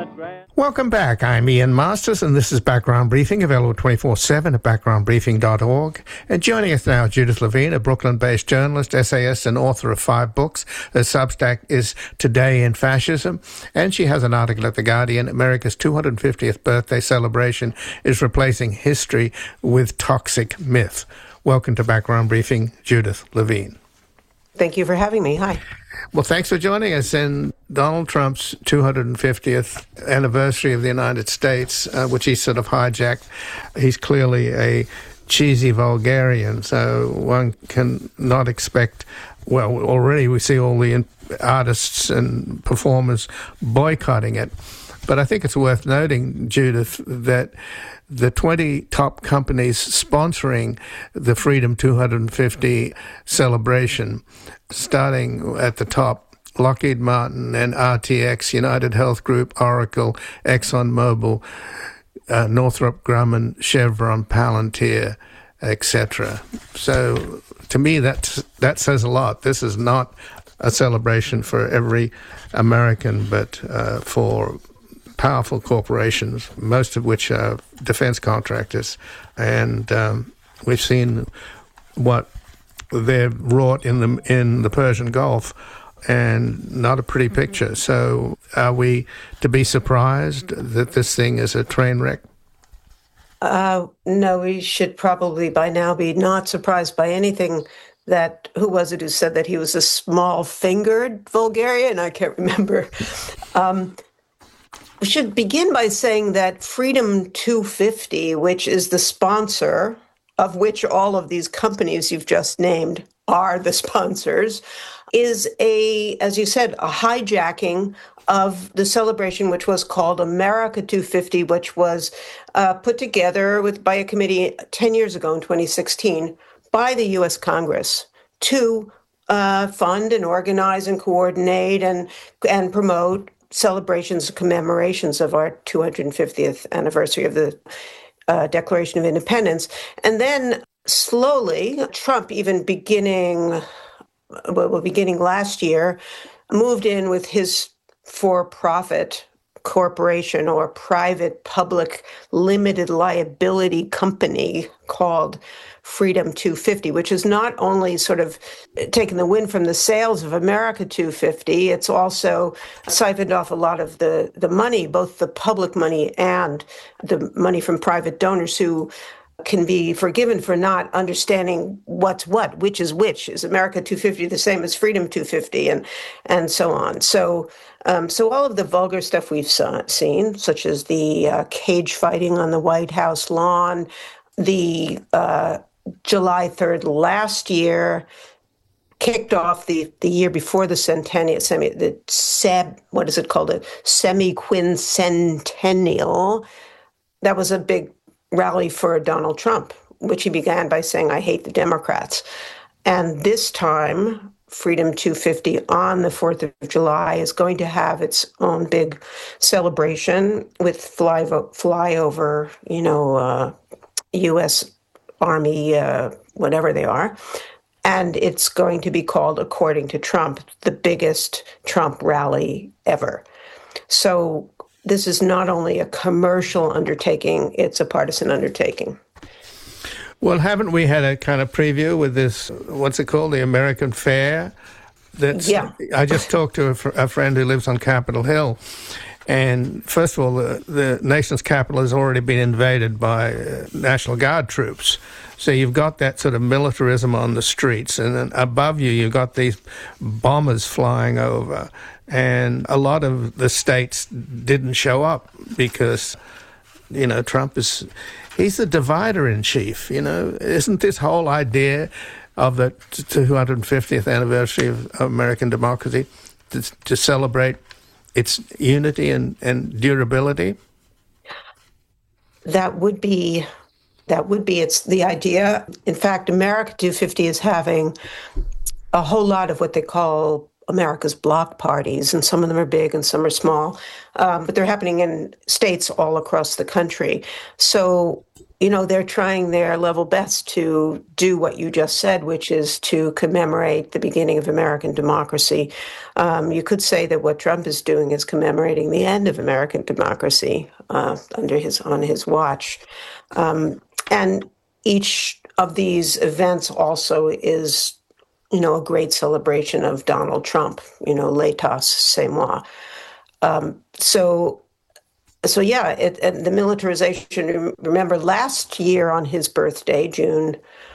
Welcome back. I'm Ian Masters, and this is Background Briefing, available 24/7 at backgroundbriefing.org. And joining us now, Judith Levine, a Brooklyn-based journalist, essayist, and author of 5 books. Her Substack is Today in Fascism, and she has an article at The Guardian. America's 250th birthday celebration is replacing history with toxic myth. Welcome to Background Briefing, Judith Levine. Thank you for having me. Hi. Well, thanks for joining us. In Donald Trump's 250th anniversary of the United States, which he sort of hijacked, he's clearly a cheesy vulgarian, so one can not expect, well, already we see all the artists and performers boycotting it. But I think it's worth noting, Judith, that the 20 top companies sponsoring the Freedom 250 celebration, starting at the top, Lockheed Martin and RTX, United Health Group, Oracle, ExxonMobil, Northrop Grumman, Chevron, Palantir, etc. So to me, that says a lot. This is not a celebration for every American, but for powerful corporations, most of which are defense contractors. And we've seen what they've wrought in the Persian Gulf, and not a pretty picture. So are we to be surprised that this thing is a train wreck? No, we should probably by now be not surprised by anything. That, who was it who said that he was a small-fingered vulgarian? I can't remember. We should begin by saying that Freedom 250, which is the sponsor, of which all of these companies you've just named are the sponsors, is as you said, a hijacking of the celebration, which was called America 250, which was put together by a committee 10 years ago in 2016 by the U.S. Congress to fund and organize and coordinate and promote celebrations and commemorations of our 250th anniversary of the Declaration of Independence. And then slowly, Trump, even beginning last year, moved in with his for-profit corporation or private public limited liability company called Freedom 250, which is not only sort of taken the wind from the sails of America 250, it's also siphoned off a lot of the money, both the public money and the money from private donors who can be forgiven for not understanding what's what, which is which. Is America 250 the same as Freedom 250, and so on. So all of the vulgar stuff we've seen, such as the cage fighting on the White House lawn, the July 3rd last year kicked off the year before the centennial, what is it called? A semi-quincentennial. That was a big rally for Donald Trump, which he began by saying, I hate the Democrats. And this time, Freedom 250 on the 4th of July is going to have its own big celebration with flyover, U.S. Army, whatever they are. And it's going to be called, according to Trump, the biggest Trump rally ever. So this is not only a commercial undertaking, it's a partisan undertaking. Well, haven't we had a kind of preview with this, what's it called, the American Fair? Yeah. I just talked to a friend who lives on Capitol Hill. And first of all, the nation's capital has already been invaded by National Guard troops. So you've got that sort of militarism on the streets. And then above you've got these bombers flying over. And a lot of the states didn't show up because, Trump he's the divider in chief, Isn't this whole idea of the 250th anniversary of American democracy to celebrate its unity and durability? That would be it's the idea. In fact, America 250 is having a whole lot of what they call America's bloc parties, and some of them are big and some are small, but they're happening in states all across the country. So, they're trying their level best to do what you just said, which is to commemorate the beginning of American democracy. You could say that what Trump is doing is commemorating the end of American democracy on his watch. And each of these events also is, a great celebration of Donald Trump, l'état, c'est moi. So yeah, and the militarization, remember last year on his birthday, June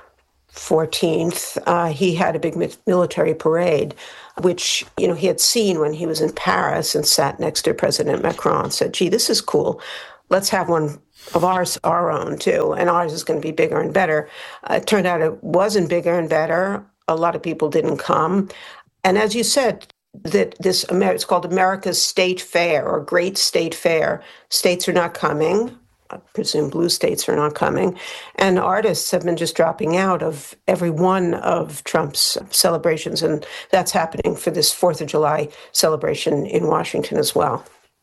14th, he had a big military parade, which, he had seen when he was in Paris and sat next to President Macron and said, gee, this is cool. Let's have one of our own too, and ours is going to be bigger and better. It turned out it wasn't bigger and better. A lot of people didn't come. And as you said, that it's called America's State Fair or Great State Fair. States are not coming. I presume blue states are not coming. And artists have been just dropping out of every one of Trump's celebrations. And that's happening for this 4th of July celebration in Washington as well.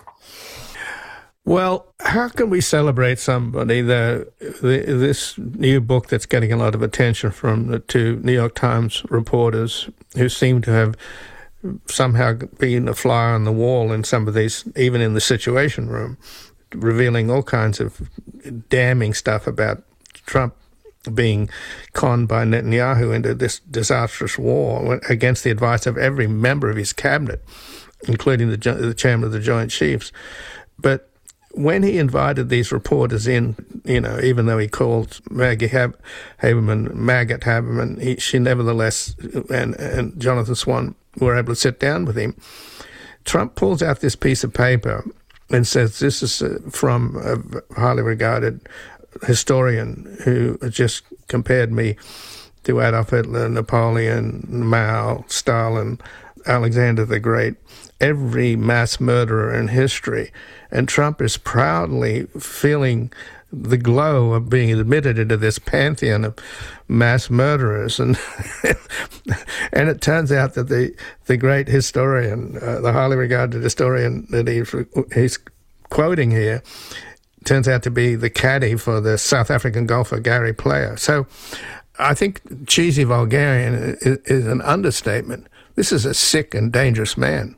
Well, how can we celebrate somebody? This new book that's getting a lot of attention from the two New York Times reporters who seem to have somehow being a fly on the wall in some of these, even in the Situation Room, revealing all kinds of damning stuff about Trump being conned by Netanyahu into this disastrous war against the advice of every member of his cabinet, including the chairman of the Joint Chiefs. But when he invited these reporters in, even though he called Maggie Haberman, Maggot Haberman, she nevertheless, and Jonathan Swan were able to sit down with him. Trump pulls out this piece of paper and says, this is from a highly regarded historian who just compared me to Adolf Hitler, Napoleon, Mao, Stalin, Alexander the Great, every mass murderer in history. And Trump is proudly feeling the glow of being admitted into this pantheon of mass murderers. And and it turns out that the great historian, the highly regarded historian that he's quoting here, turns out to be the caddy for the South African golfer Gary Player. So I think cheesy vulgarian is an understatement. This is a sick and dangerous man.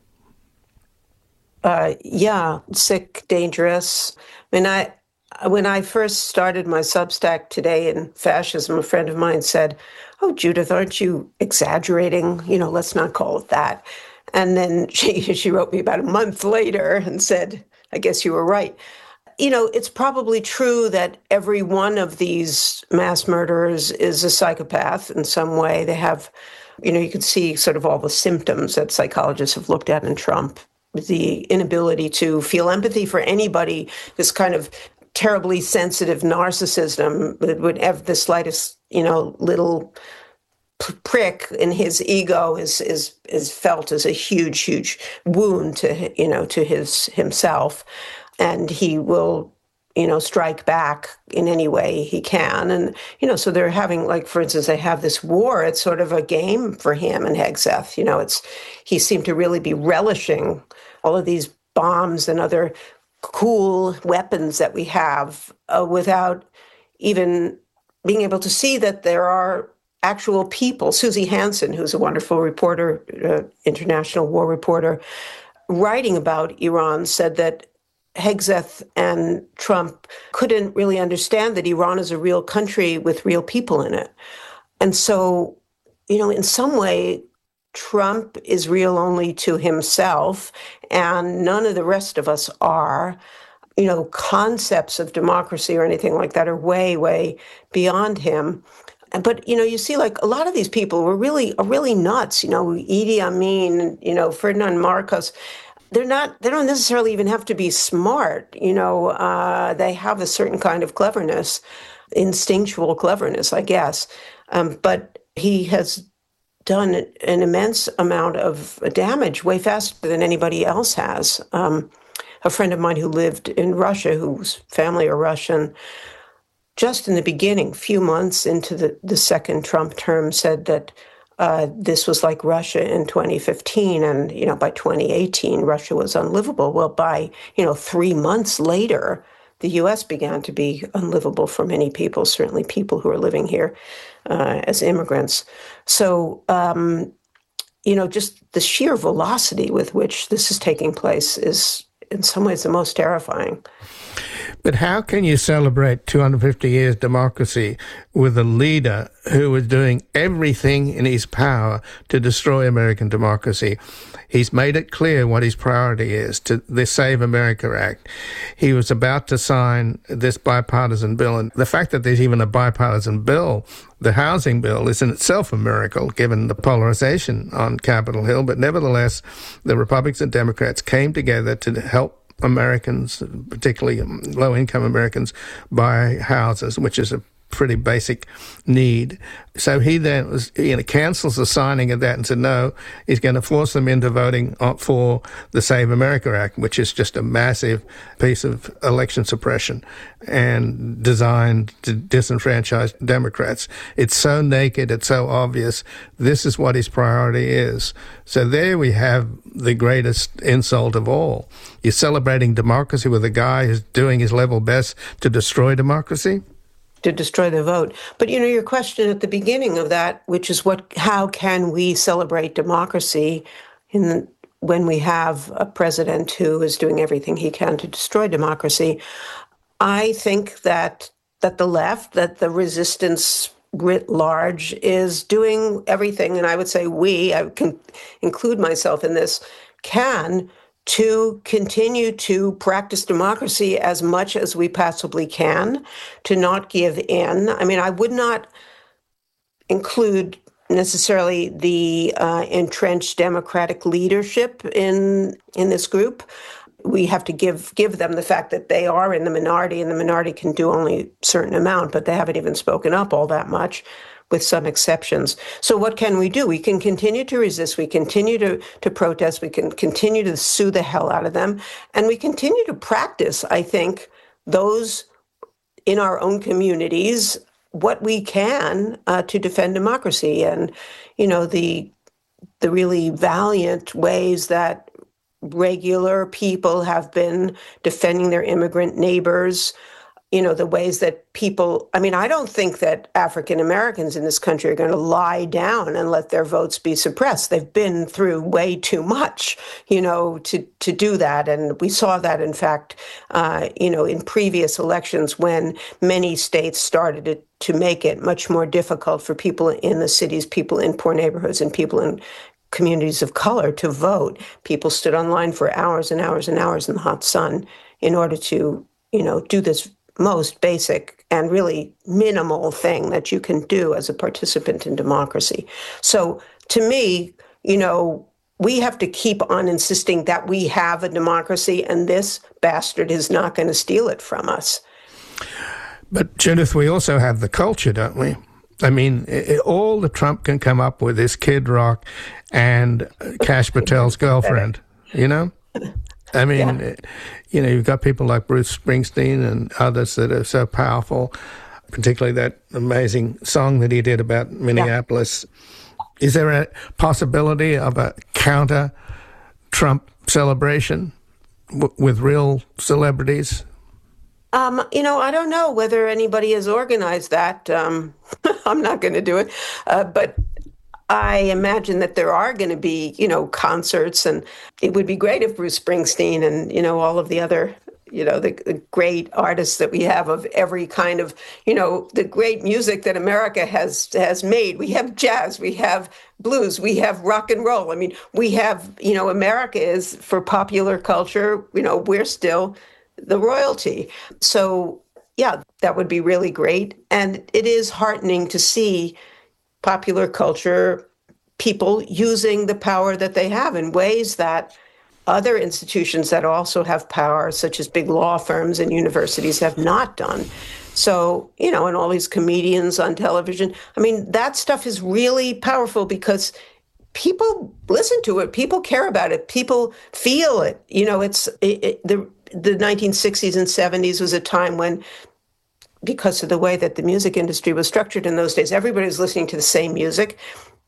Yeah, sick, dangerous. I mean, when I first started my Substack Today in Fascism, a friend of mine said, "Oh, Judith, aren't you exaggerating? Let's not call it that." And then she wrote me about a month later and said, "I guess you were right." It's probably true that every one of these mass murderers is a psychopath in some way. They have, you can see sort of all the symptoms that psychologists have looked at in Trump. The inability to feel empathy for anybody, this kind of terribly sensitive narcissism that would have the slightest, little prick in his ego is felt as a huge, huge wound to himself. And he will, strike back in any way he can. And, so they're having, like, for instance, they have this war. It's sort of a game for him and Hegseth. He seemed to really be relishing all of these bombs and other cool weapons that we have without even being able to see that there are actual people. Susie Hansen, who's a wonderful reporter, international war reporter, writing about Iran, said that Hegseth and Trump couldn't really understand that Iran is a real country with real people in it. And so, in some way, Trump is real only to himself, and none of the rest of us are. Concepts of democracy or anything like that are way, way beyond him. But, you see, like, a lot of these people were really nuts. Idi Amin, Ferdinand Marcos. They don't necessarily even have to be smart. They have a certain kind of cleverness, instinctual cleverness, I guess. But he has done an immense amount of damage, way faster than anybody else has. A friend of mine who lived in Russia, whose family are Russian, just in the beginning, few months into the second Trump term, said that this was like Russia in 2015, and by 2018, Russia was unlivable. Well, by 3 months later, the U.S. began to be unlivable for many people, certainly people who are living here as immigrants. So, just the sheer velocity with which this is taking place is, in some ways, the most terrifying. But how can you celebrate 250 years democracy with a leader who is doing everything in his power to destroy American democracy? He's made it clear what his priority is, to the Save America Act. He was about to sign this bipartisan bill, and the fact that there's even a bipartisan bill, the housing bill, is in itself a miracle, given the polarization on Capitol Hill. But nevertheless, the Republicans and Democrats came together to help Americans, particularly low-income Americans, buy houses, which is a pretty basic need. So he then cancels the signing of that and said no, he's going to force them into voting for the Save America Act, which is just a massive piece of election suppression and designed to disenfranchise Democrats. It's so naked, it's so obvious. This is what his priority is. So there we have the greatest insult of all. You're celebrating democracy with a guy who's doing his level best to destroy democracy? To destroy the vote. But your question at the beginning of that, which is how can we celebrate democracy when we have a president who is doing everything he can to destroy democracy? I think that the left, that the resistance writ large, is doing everything, and I would say I can include myself in this, can to continue to practice democracy as much as we possibly can, to not give in. I mean, I would not include necessarily the entrenched Democratic leadership in this group. We have to give them the fact that they are in the minority, and the minority can do only a certain amount, but they haven't even spoken up all that much, with some exceptions. So what can we do? We can continue to resist. We continue to protest. We can continue to sue the hell out of them. And we continue to practice, I think, those in our own communities, what we can to defend democracy. And, the really valiant ways that regular people have been defending their immigrant neighbors, the ways that people, I don't think that African Americans in this country are going to lie down and let their votes be suppressed. They've been through way too much, to do that. And we saw that, in fact, in previous elections, when many states started to make it much more difficult for people in the cities, people in poor neighborhoods, and people in communities of color to vote. People stood online for hours and hours and hours in the hot sun in order to, do this most basic and really minimal thing that you can do as a participant in democracy. So to me, we have to keep on insisting that we have a democracy, and this bastard is not going to steal it from us. But Judith, we also have the culture, don't we? All that Trump can come up with is Kid Rock and Kash Patel's girlfriend, Yeah. You've got people like Bruce Springsteen and others that are so powerful, particularly that amazing song that he did about Minneapolis. Yeah. Is there a possibility of a counter-Trump celebration with real celebrities? I don't know whether anybody has organized that. I'm not going to do it. But I imagine that there are going to be, concerts, and it would be great if Bruce Springsteen and, all of the other, the great artists that we have of every kind of, the great music that America has made. We have jazz, we have blues, we have rock and roll. We have, America is, for popular culture, we're still the royalty. So, yeah, that would be really great. And it is heartening to see popular culture people using the power that they have in ways that other institutions that also have power, such as big law firms and universities, have not done. So, and all these comedians on television, that stuff is really powerful because people listen to it, people care about it, people feel it. The 1960s and 70s was a time when, because of the way that the music industry was structured in those days, everybody was listening to the same music.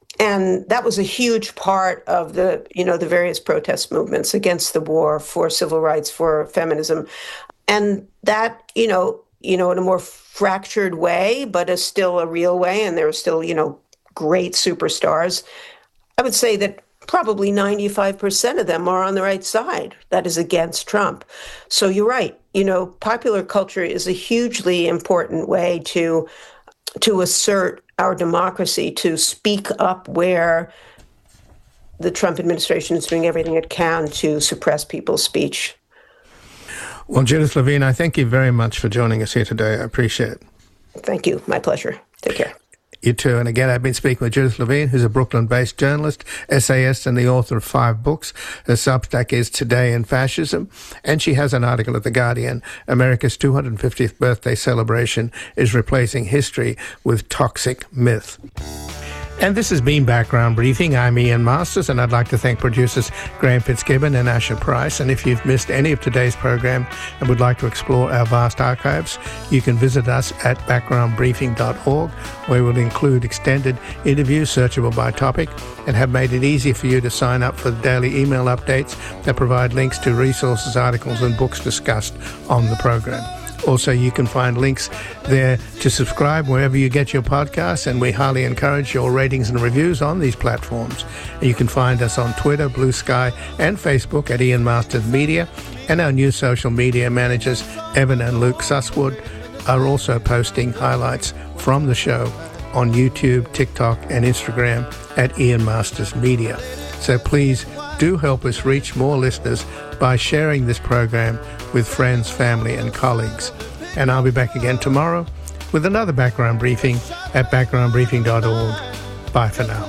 And that was a huge part of the various protest movements against the war, for civil rights, for feminism. And that, in a more fractured way, but is still a real way. And there are still, great superstars. I would say that probably 95% of them are on the right side, that is against Trump. So you're right. Popular culture is a hugely important way to assert our democracy, to speak up where the Trump administration is doing everything it can to suppress people's speech. Well, Judith Levine, I thank you very much for joining us here today. I appreciate it. Thank you. My pleasure. Take care. You too. And again, I've been speaking with Judith Levine, who's a Brooklyn-based journalist, essayist, and the author of 5 books. Her Substack is Today in Fascism, and she has an article at The Guardian, America's 250th birthday celebration is replacing history with toxic myth. And this has been Background Briefing. I'm Ian Masters, and I'd like to thank producers Graham Fitzgibbon and Asher Price. And if you've missed any of today's program and would like to explore our vast archives, you can visit us at backgroundbriefing.org, where we'll include extended interviews searchable by topic and have made it easy for you to sign up for the daily email updates that provide links to resources, articles, and books discussed on the program. Also, you can find links there to subscribe wherever you get your podcasts, and we highly encourage your ratings and reviews on these platforms. And you can find us on Twitter, Blue Sky, and Facebook at Ian Masters Media, and our new social media managers, Evan and Luke Susswood, are also posting highlights from the show on YouTube, TikTok, and Instagram at Ian Masters Media. So please do help us reach more listeners by sharing this program with friends, family, and colleagues. And I'll be back again tomorrow with another Background Briefing at backgroundbriefing.org. Bye for now.